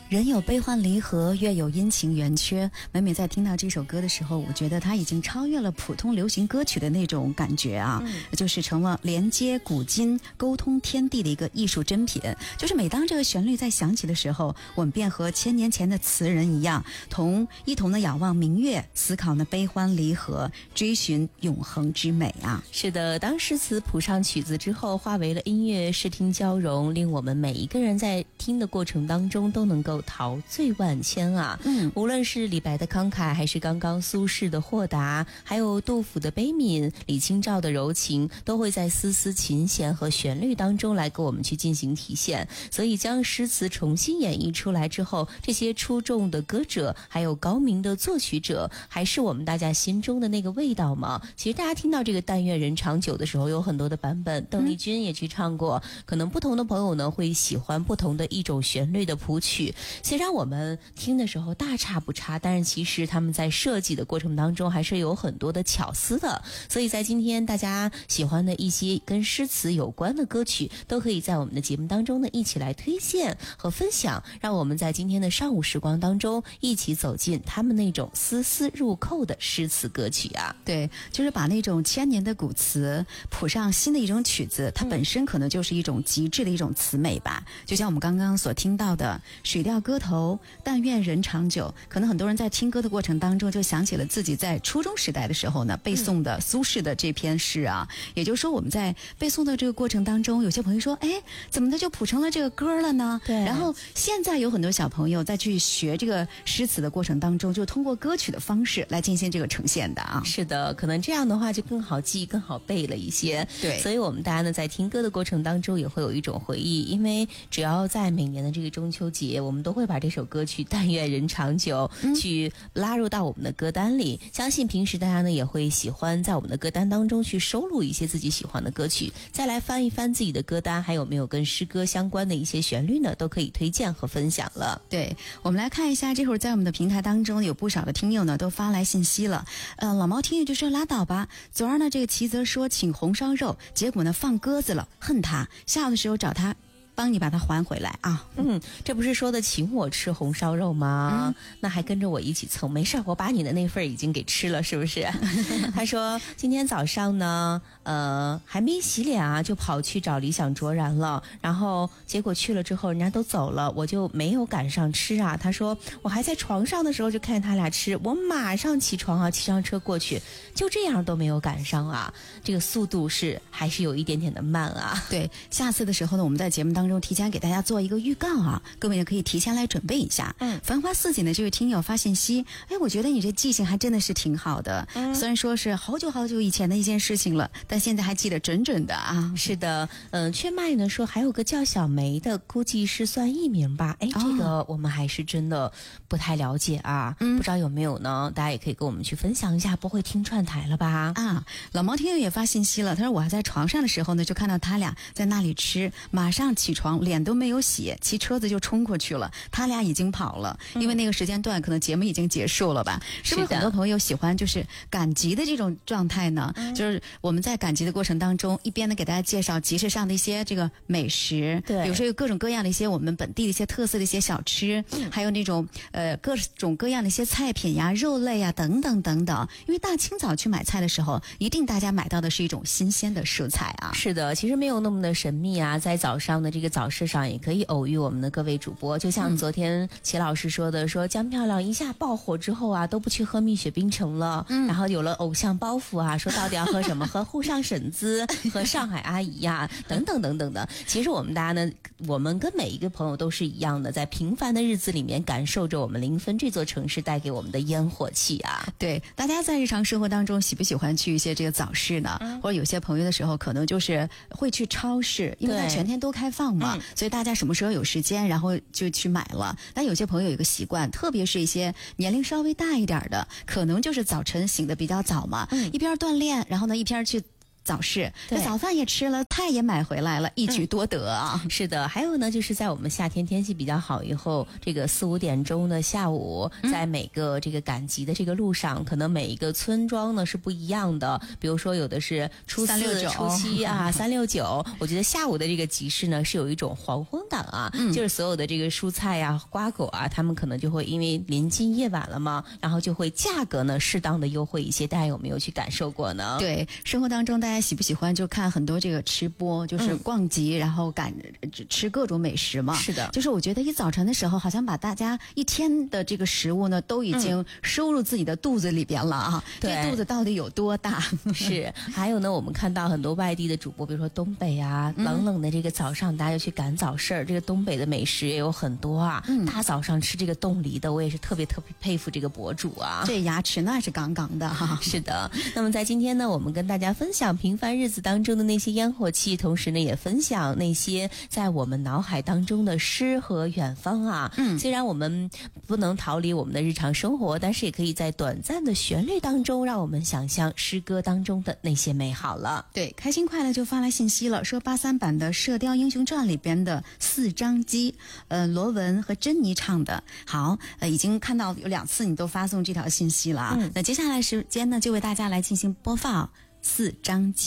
人有悲欢离合，月有阴晴圆缺。每每在听到这首歌的时候，我觉得它已经超越了普通流行歌曲的那种感觉啊，就是成了连接古今、沟通天地的一个艺术珍品。就是每当这个旋律在响起的时候，我们便和千年前的词人一样，一同的仰望明月，思考那悲欢离合，追寻永恒之美啊。 是的，当诗词谱上曲子之后，化为了音乐，视听交融，令我们每一个人在听的过程当中都能够陶醉万千啊。无论是李白的慷慨，还是刚刚苏轼的豁达，还有杜甫的悲悯，李清照的柔情，都会在丝丝琴弦和旋律当中来给我们去进行体现。所以将诗词重新演绎出来之后，这些出众的歌者，还有高明的作曲者，还是我们大家心中的那个味道吗？其实大家听到这个但愿人长久的时候，有很多的版本，邓丽君也去唱过，可能不同的朋友呢会喜欢不同的一种旋律的谱曲。虽然我们听的时候大差不差，但是其实他们在设计的过程当中还是有很多的巧思的。所以在今天大家喜欢的一些跟诗词有关的歌曲，都可以在我们的节目当中呢一起来推荐和分享，让我们在今天的上午时光当中一起走进他们那种丝丝入扣的诗词歌曲啊。 对，就是把那种千年的古词谱上新的一种曲子，它本身可能就是一种极致的一种词美吧。就像我们刚刚所听到的水调歌头，但愿人长久，可能很多人在听歌的过程当中就想起了自己在初中时代的时候呢背诵的苏轼的这篇诗啊。也就是说我们在背诵的这个过程当中，有些朋友说，哎，怎么的就谱成了这个歌了呢？ 对。 然后现在有很多小朋友在去学这个诗词的过程当中，就通过歌曲的方式来进行这个呈现的啊。 是的，可能这样的话就更好记、更好背了一些。 对， 所以我们大家呢在听歌的过程当中也会有一种回忆，因为只要在每年的这个中秋节，我们都会把这首歌曲《但愿人长久》去拉入到我们的歌单里。相信平时大家呢也会喜欢在我们的歌单当中去收录一些自己喜欢的歌曲，再来翻一翻自己的歌单，还有没有跟诗歌相关的一些旋律呢，都可以推荐和分享了。 对，我们来看一下，这会儿在我们的平台当中有不少的听友呢都发来信息了。老毛听友就说拉倒吧，昨儿呢这个齐泽说请红烧肉，结果呢放鸽子了，恨他，下午的时候找他帮你把它还回来啊。 这不是说的请我吃红烧肉吗？那还跟着我一起蹭，没事，我把你的那份已经给吃了，是不是？他说今天早上呢还没洗脸啊，就跑去找理想卓然了，然后结果去了之后人家都走了，我就没有赶上吃啊。他说我还在床上的时候就看见他俩吃，我马上起床啊，骑上车过去，就这样都没有赶上啊。这个速度还是有一点点的慢啊。 对，下次的时候呢，我们在节目当中提前给大家做一个预告啊，各位呢可以提前来准备一下。繁花似锦的这位听友发信息，哎，我觉得你这记性还真的是挺好的。虽然说是好久好久以前的一件事情了，但现在还记得准准的啊。 是的，缺麦呢说还有个叫小梅的，估计是算艺名吧。哎，这个我们还是真的不太了解啊，不知道有没有呢？大家也可以跟我们去分享一下，不会听串台了吧？ 啊，老毛听友也发信息了，他说我还在床上的时候呢，就看到他俩在那里吃，马上起床，脸都没有洗，骑车子就冲过去了。他俩已经跑了，因为那个时间段可能节目已经结束了吧？是不是很多朋友喜欢就是赶集的这种状态呢？就是我们在赶集的过程当中，一边呢给大家介绍集市上的一些这个美食， 对， 比如说有各种各样的一些我们本地的一些特色的一些小吃，还有那种各种各样的一些菜品呀、肉类呀等等等等。因为大清早去买菜的时候，一定大家买到的是一种新鲜的蔬菜啊。 是的，其实没有那么的神秘啊，在早上的这个早市上也可以偶遇我们的各位主播，就像昨天齐老师说的，说江漂亮一下爆火之后啊，都不去喝蜜雪冰城了，然后有了偶像包袱啊，说到底要喝什么？喝沪上婶子，喝上海阿姨呀，等等等等的。其实我们大家呢，我们跟每一个朋友都是一样的，在平凡的日子里面感受着我们临汾这座城市带给我们的烟火气啊。 对，大家在日常生活当中喜不喜欢去一些这个早市呢？或者有些朋友的时候可能就是会去超市，因为它全天都开放嘛，所以大家什么时候有时间然后就去买了。但有些朋友有一个习惯，特别是一些年龄稍微大一点的，可能就是早晨醒得比较早嘛，一边锻炼然后呢一边去早市， 对， 早饭也吃了，菜也买回来了，一举多得啊。 是的，还有呢，就是在我们夏天天气比较好以后，这个4、5点钟的下午，在每个这个赶集的这个路上，可能每一个村庄呢是不一样的。比如说，有的是初4、初7啊，369。我觉得下午的这个集市呢，是有一种黄昏感啊，就是所有的这个蔬菜啊、瓜果啊，他们可能就会因为临近夜晚了嘛，然后就会价格呢适当的优惠一些。大家有没有去感受过呢？ 对，生活当中大家喜不喜欢就看很多这个吃播，就是逛集，然后吃各种美食嘛。 是的， 就是我觉得一早晨的时候，好像把大家一天的这个食物呢，都已经收入自己的肚子里边了啊。 对， 这肚子到底有多大？ 是，还有呢，我们看到很多外地的主播，比如说东北啊，冷冷的这个早上，大家就去赶早市儿。这个东北的美食也有很多啊。大早上吃这个冻梨的，我也是特别佩服这个博主啊。 这牙齿那是杠杠的哈。 是的。那么在今天呢，我们跟大家分享平凡日子当中的那些烟火气，同时呢，也分享那些在我们脑海当中的诗和远方啊。虽然我们不能逃离我们的日常生活，但是也可以在短暂的旋律当中，让我们想象诗歌当中的那些美好了。 对，开心快乐就发来信息了，说83版的《射雕英雄传》里边的4张机，罗文和珍妮唱的。好，已经看到有2次你都发送这条信息了啊。那接下来时间呢，就为大家来进行播放4张机。